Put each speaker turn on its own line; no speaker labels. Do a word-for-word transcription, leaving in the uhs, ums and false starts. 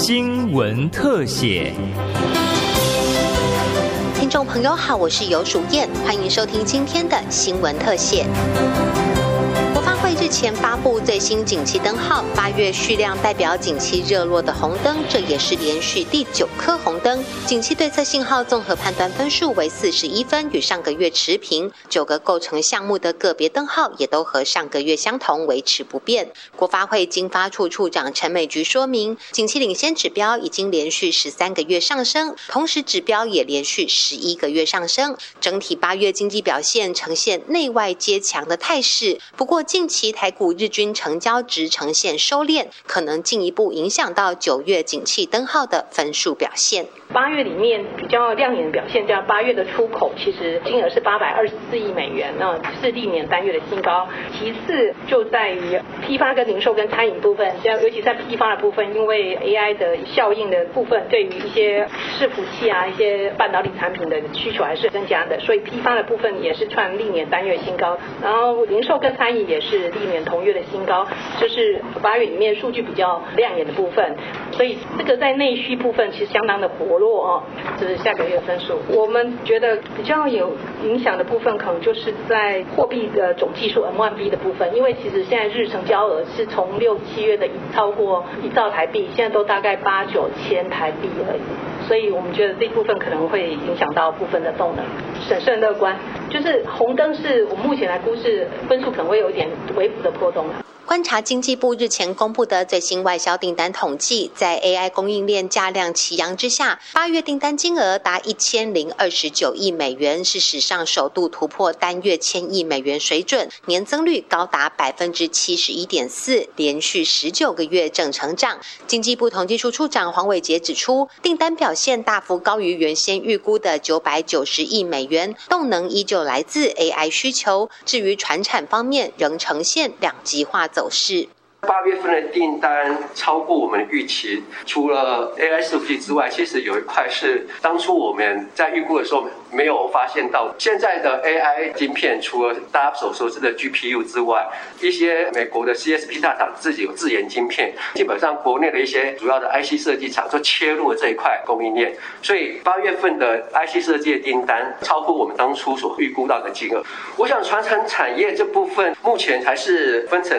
新闻特写。
听众朋友好，我是游淑燕，欢迎收听今天的新闻特写。国发会日前发布最新景气灯号，八月续亮代表景气热络的红灯，这也是连续第九颗红灯。景气对策信号综合判断分数为四十一分，与上个月持平。九个构成项目的个别灯号也都和上个月相同，维持不变。国发会经发处处长陈美菊说明，景气领先指标已经连续十三个月上升，同时指标也连续十一个月上升，整体八月经济表现呈现内外皆强的态势。不过近期台股日均成交值呈现收敛，可能进一步影响到九月景气灯号的分数表现。
八月里面比较亮眼的表现，叫八月的出口，其实金额是八百二十四亿美元，那是历年单月的新高。其次就在于批发跟零售跟餐饮部分，尤其在批发的部分，因为 A I 的效应的部分，对于一些伺服器啊、一些半导体产品的需求还是增加的，所以批发的部分也是创历年单月新高。然后零售跟餐饮也是历年同月的新高，这是八月里面数据比较亮眼的部分。所以这个在内需部分其实相当的活络哦，这是下个月分数。我们觉得比较有影响的部分，可能就是在货币的总计数 M 一 B 的部分，因为其实现在日成交额是从六七月的超过一兆台币，现在都大概八九千台币而已，所以我们觉得这一部分可能会影响到部分的动能，审慎乐观。就是红灯是我们目前来估是分数可能会有一点微幅的波动啊。
观察经济部日前公布的最新外销订单统计，在 A I 供应链价量齐扬之下，八月订单金额达一千零二十九亿美元，是史上首度突破单月千亿美元水准，年增率高达百分之七十一点四，连续十九个月正成长。经济部统计处处长黄伟杰指出，订单表现大幅高于原先预估的九百九十亿美元，动能依旧来自 A I 需求。至于传产方面，仍呈现两极化走势。
八月份的订单超过我们的预期，除了 A I 伺服器之外，其实有一块是当初我们在预估的时候没有发现到。现在的 A I 晶片，除了大家所熟知的 G P U 之外，一些美国的 C S P 大厂自己有自研晶片，基本上国内的一些主要的 I C 设计厂都切入了这一块供应链，所以八月份的 I C 设计的订单超乎我们当初所预估到的金额。我想传产产业这部分目前还是分成